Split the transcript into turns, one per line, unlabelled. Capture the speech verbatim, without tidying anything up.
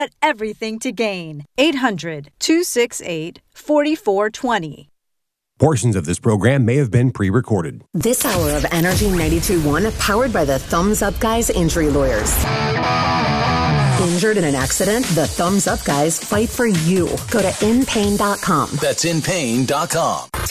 but everything to gain. eight hundred, two six eight, four four two zero.
Portions of this program may have been pre-recorded.
This hour of Energy ninety-two point one, powered by the Thumbs Up Guys Injury Lawyers. Injured in an accident? The Thumbs Up Guys fight for you. Go to in pain dot com.
That's in pain dot com.